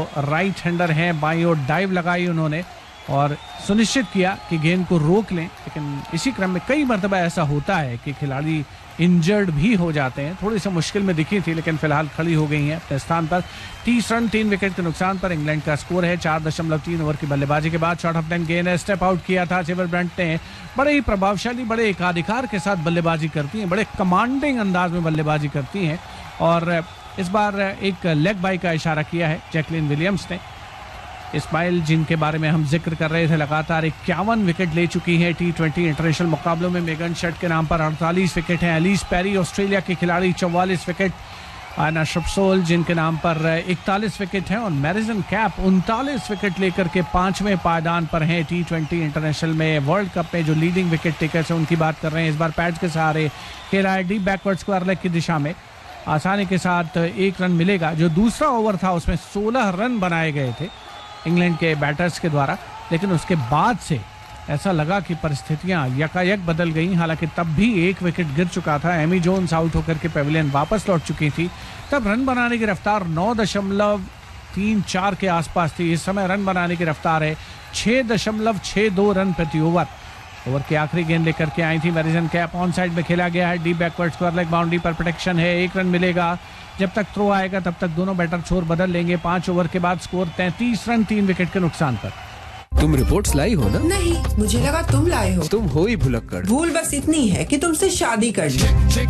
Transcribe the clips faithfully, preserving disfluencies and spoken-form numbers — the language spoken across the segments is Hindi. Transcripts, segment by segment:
राइट हैंडर हैं, बाईं ओर डाइव लगाई उन्होंने और सुनिश्चित किया कि गेंद को रोक लें, लेकिन इसी क्रम में कई मरतबा ऐसा होता है कि खिलाड़ी इंजर्ड भी हो जाते हैं। थोड़ी सी मुश्किल में दिखी थी लेकिन फिलहाल खड़ी हो गई हैं अपने स्थान पर। तीस रन तीन विकेट के नुकसान पर इंग्लैंड का स्कोर है। चार दशमलव तीन ओवर की बल्लेबाजी के बाद शॉर्ट ऑफ लेंथ गेंद है, स्टेप आउट किया था। सिल्वर ब्रंट ने बड़े ही प्रभावशाली, बड़े एकाधिकार के साथ बल्लेबाजी करती हैं, बड़े कमांडिंग अंदाज में बल्लेबाजी करती हैं और इस बार एक लेग बाई का इशारा किया है जैकलिन विलियम्स ने। इस्माइल, जिनके बारे में हम जिक्र कर रहे थे, लगातार इक्यावन विकेट ले चुकी हैं टी ट्वेंटी इंटरनेशनल मुकाबलों में। मेगन शट के नाम पर अड़तालीस विकेट हैं। एलिस पेरी, ऑस्ट्रेलिया की खिलाड़ी, चौवालीस विकेट। आयना शुभसोल, जिनके नाम पर इकतालीस विकेट हैं। और मैरिसन कैप उनतालीस विकेट लेकर के पांचवें पायदान पर हैं टी ट्वेंटी इंटरनेशनल में। वर्ल्ड कप में जो लीडिंग विकेट टेकर्स हैं उनकी बात कर रहे हैं। इस बार पैड्स के सहारे खेला है, डीप बैकवर्ड स्क्वायर लेग की दिशा में आसानी के साथ एक रन मिलेगा। जो दूसरा ओवर था उसमें सोलह रन बनाए गए थे इंग्लैंड के बैटर्स के द्वारा, लेकिन उसके बाद से ऐसा लगा कि परिस्थितियां यकायक बदल गईं। हालांकि तब भी एक विकेट गिर चुका था, एमी जोन्स आउट होकर के पेविलियन वापस लौट चुकी थी। तब रन बनाने की रफ्तार नौ दशमलव तीन चार के आसपास थी। इस समय रन बनाने की रफ्तार है छः दशमलव छः दो रन प्रति ओवर। ओवर की आखिरी गेंद लेकर के आई थी मैरिसन कैप। ऑन साइड में खेला गया है, deep backward square leg boundary पर प्रोटेक्शन है। एक रन मिलेगा। जब तक थ्रो आएगा तब तक दोनों बैटर छोर बदल लेंगे। पांच ओवर के बाद स्कोर तैंतीस रन तीन विकेट के नुकसान पर। तुम रिपोर्ट्स लाई हो ना? नहीं, मुझे लगा तुम लाए हो। तुम हो ही भुलक्कड़। भूल बस इतनी है कि तुमसे शादी कर ली।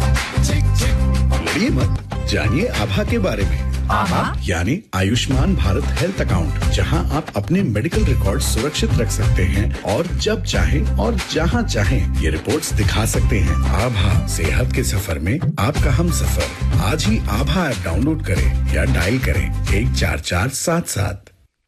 लड़िए मत, जानिए आभा के बारे में। आभा यानी आयुष्मान भारत हेल्थ अकाउंट, जहां आप अपने मेडिकल रिकॉर्ड सुरक्षित रख सकते हैं और जब चाहें और जहां चाहें ये रिपोर्ट्स दिखा सकते हैं। आभा, सेहत के सफर में आपका हम सफर। आज ही आभा ऐप डाउनलोड करें या डायल करें एक चार चार सात सात।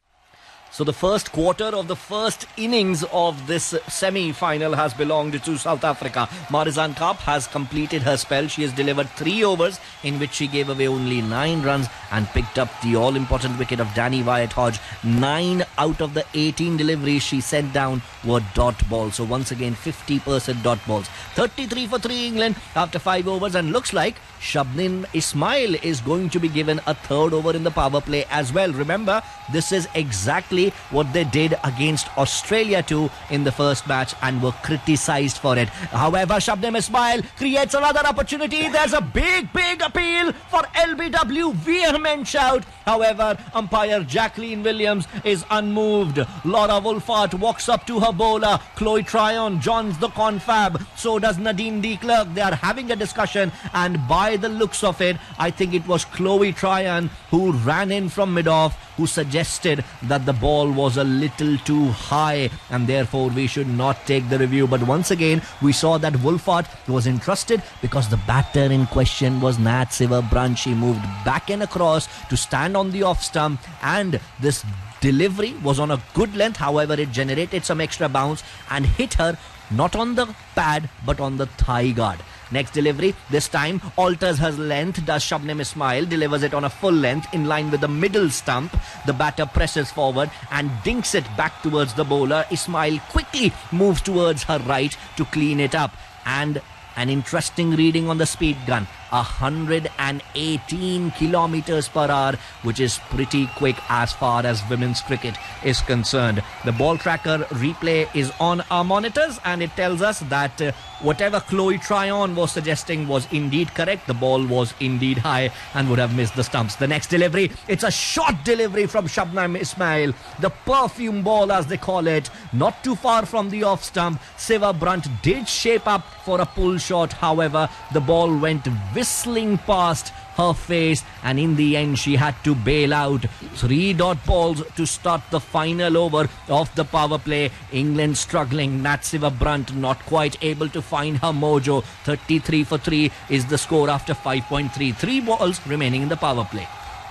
So the first quarter of the first innings of this semi-final has belonged to South Africa. Marizanne Kapp has completed her spell. She has delivered three overs in which she gave away only nine runs and picked up the all-important wicket of Danny Wyatt-Hodge. Nine out of the eighteen deliveries she sent down were dot balls. So once again, fifty percent dot balls. thirty-three for three England after five overs, and looks like Shabnim Ismail is going to be given a third over in the power play as well. Remember, this is exactly what they did against Australia too in the first match and were criticised for it. However, Shabnim Ismail creates another opportunity. There's a big, big appeal for L B W. Vehement shout. However, umpire Jacqueline Williams is unmoved. Laura Wolfart walks up to her bowler. Chloe Tryon joins the confab. So does Nadine de Klerk. They are having a discussion, and by the looks of it, I think it was Chloe Tryon who ran in from mid-off, who suggested that the ball was a little too high and therefore we should not take the review. But once again, we saw that Wolfart was entrusted because the batter in question was Nat Siver-Brunt. She moved back and across to stand on the off stump, and this delivery was on a good length. However, it generated some extra bounce and hit her not on the pad but on the thigh guard. Next delivery, this time alters her length, does Shabnim Ismail, delivers it on a full length in line with the middle stump. The batter presses forward and dinks it back towards the bowler. Ismail quickly moves towards her right to clean it up, and an interesting reading on the speed gun. one hundred eighteen kilometers per hour, which is pretty quick as far as women's cricket is concerned. The ball tracker replay is on our monitors, and it tells us that uh, whatever Chloe Tryon was suggesting was indeed correct. The ball was indeed high and would have missed the stumps. The next delivery, it's a short delivery from Shabnim Ismail, the perfume ball as they call it, not too far from the off stump. Siver-Brunt did shape up for a pull shot. However, the ball went whistling past her face, and in the end she had to bail out. Three dot balls to start the final over of the power play. England struggling. Nat Siver-Brunt not quite able to find her mojo. thirty-three for three is the score after five point three. Three balls remaining in the power play.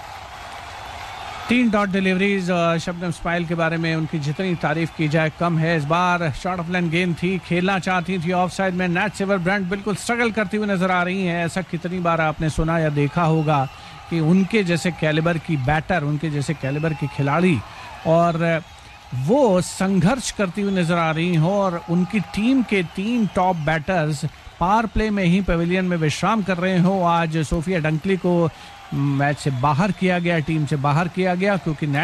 तीन डॉट डिलीवरीज शब्नम इस्माइल के बारे में उनकी जितनी तारीफ की जाए कम है। इस बार शॉर्ट ऑफ लेंथ गेंद थी, खेलना चाहती थी ऑफ साइड में। नैट सिवर-ब्रंट बिल्कुल स्ट्रगल करती हुई नजर आ रही हैं। ऐसा कितनी बार आपने सुना या देखा होगा कि उनके जैसे कैलिबर की बैटर, उनके जैसे कैलिबर की खिलाड़ी और वो संघर्ष करती हुई नजर आ रही हो, और उनकी टीम के तीन टॉप बैटर्स पावर प्ले में ही पवेलियन में विश्राम कर रहे हो। आज सोफिया डंकली को मैच से बाहर किया गया, टीम से बाहर किया गया, क्योंकि